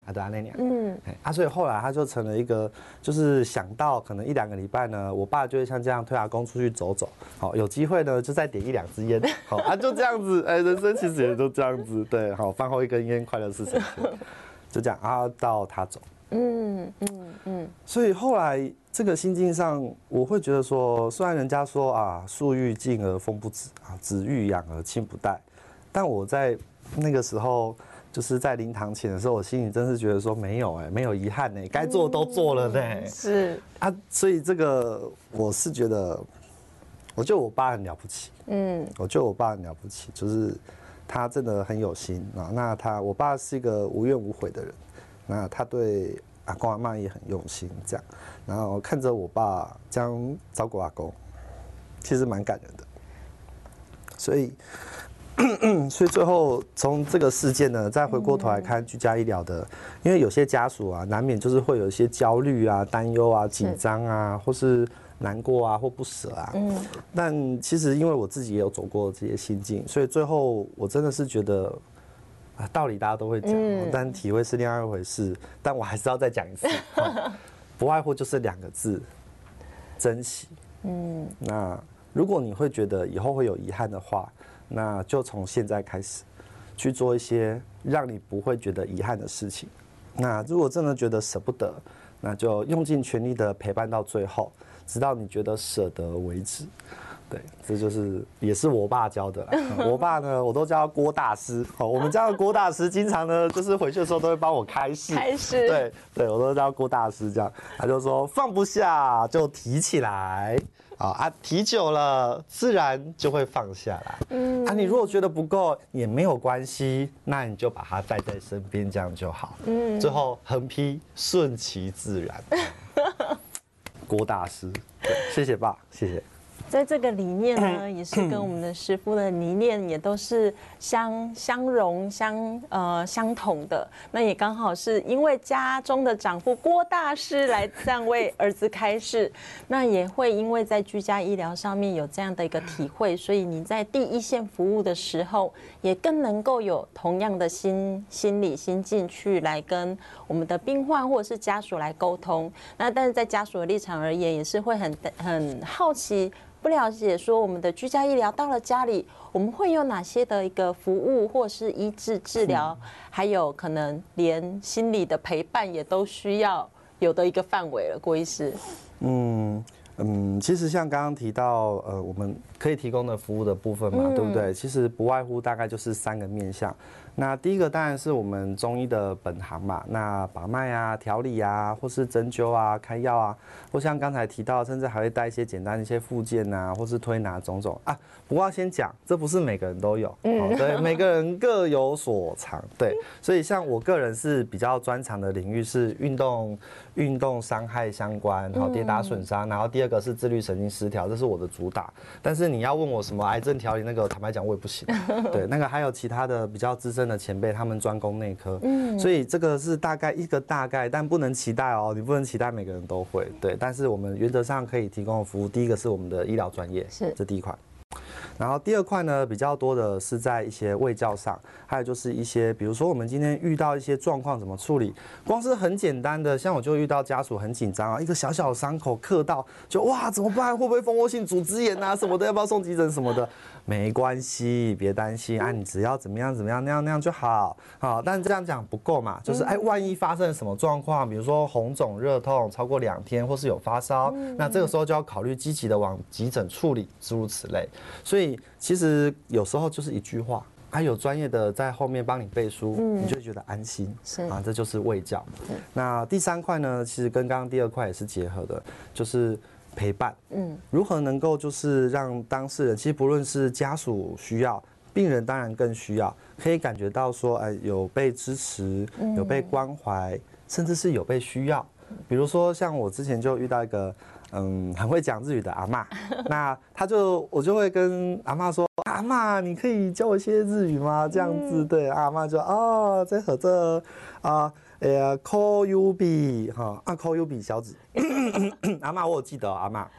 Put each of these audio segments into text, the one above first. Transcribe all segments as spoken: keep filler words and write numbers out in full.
啊，对啊，那年， 嗯， 啊，所以后来他就成了一个，就是想到可能一两个礼拜呢，我爸就会像这样推阿公出去走走，好，有机会呢就再点一两支烟，好啊，就这样子，哎，人生其实也就这样子，对，好，饭后一根烟，快乐似神仙，就这样啊，到他走， 嗯嗯嗯， 所以后来这个心境上，我会觉得说，虽然人家说啊，树欲静而风不止啊，子欲养而亲不待，但我在那个时候。就是在灵堂前的时候，我心里真是觉得说没有哎、欸，没有遗憾哎，该做的都做了呢、欸。 是啊，所以这个我是觉得，我觉得我爸很了不起，嗯，我觉得我爸很了不起，就是他真的很有心啊。那他我爸是一个无怨无悔的人，那他对阿公阿嬷也很用心，这样，然后看着我爸这样照顾阿公，其实蛮感人的，所以。所以最后从这个事件呢，再回过头来看居家医疗的，因为有些家属啊，难免就是会有一些焦虑啊、担忧啊、紧张啊，或是难过啊或不舍啊。嗯。但其实因为我自己也有走过这些心境，所以最后我真的是觉得，啊，道理大家都会讲，嗯、但体会是另外一回事。但我还是要再讲一次，不外乎就是两个字：珍惜。嗯。那如果你会觉得以后会有遗憾的话，那就从现在开始去做一些让你不会觉得遗憾的事情。那如果真的觉得舍不得，那就用尽全力的陪伴到最后，直到你觉得舍得为止。对，这就是也是我爸教的啦。我爸呢，我都叫他郭大师。哦，我们家的郭大师经常呢，就是回去的时候都会帮我开示。 开示。 对对，我都叫郭大师这样。他就说放不下就提起来。啊啊，提久了，自然就会放下来。嗯，啊，你如果觉得不够也没有关系，那你就把它带在身边，这样就好。嗯，最后横批顺其自然。郭大师，对，谢谢爸，谢谢。 在这个理念呢，也是跟我们的师父的理念也都是相相融、相呃相同的。那也刚好是因为家中的长父郭大师来这样为儿子开示，那也会因为在居家医疗上面有这样的一个体会，所以你在第一线服务的时候，也更能够有同样的心心理心境去来跟我们的病患或者是家属来沟通。那但是在家属的立场而言，也是会很很好奇。不了解说我们的居家医疗到了家里，我们会有哪些的一个服务，或是医治治疗，还有可能连心理的陪伴也都需要有的一个范围了。郭医师， 嗯嗯，其实像刚刚提到，呃，我们可以提供的服务的部分嘛，嗯、对不对？其实不外乎大概就是三个面向。那第一个当然是我们中医的本行嘛，那把脉啊、调理啊，或是针灸啊、开药啊，或像刚才提到，甚至还会带一些简单的一些复健啊，或是推拿种种啊。不过要先讲，这不是每个人都有，嗯、对，每个人各有所长，对。所以像我个人是比较专长的领域是运动、运动伤害相关，好，跌打损伤，然后第二个是自律神经失调，这是我的主打。但是你要问我什么癌症调理，那个坦白讲我也不行，对，那个还有其他的比较资深的前辈，他们专攻内科，嗯，所以这个是大概一个大概，但不能期待哦，你不能期待每个人都会，对，但是我们原则上可以提供的服务，第一个是我们的医疗专业，是，这第一块。然后第二块呢，比较多的是在一些卫教上，还有就是一些，比如说我们今天遇到一些状况怎么处理，光是很简单的，像我就遇到家属很紧张啊，一个小小的伤口刻到，就哇怎么办？会不会蜂窝性组织炎啊什么的？要不要送急诊什么的？没关系，别担心啊，你只要怎么样怎么样那样那样就好，好，但这样讲不够嘛，就是哎，万一发生什么状况，比如说红肿热痛超过两天，或是有发烧，那这个时候就要考虑积极的往急诊处理，诸如此类。所以其实有时候就是一句话，还有专业的在后面帮你背书，嗯、你就会觉得安心。是啊，这就是卫教。那第三块呢，其实跟刚刚第二块也是结合的，就是陪伴。嗯，如何能够就是让当事人，其实不论是家属需要，病人当然更需要，可以感觉到说，哎，有被支持，有被关怀，甚至是有被需要。比如说像我之前就遇到一个。嗯，很会讲日语的阿嬷，那他就我就会跟阿嬷说，阿嬷，你可以教我一些日语吗？这样子，对，阿嬷就哦，这和这啊，哎呀 ，call you be 哈，啊 call you be 小指，阿嬷我有记得、哦、阿嬷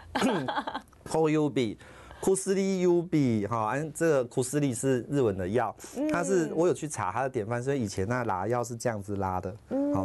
，call you be。库斯利 U B 哈，这个库斯利是日文的药，它是我有去查它的典范，所以以前那拉药是这样子拉的，好，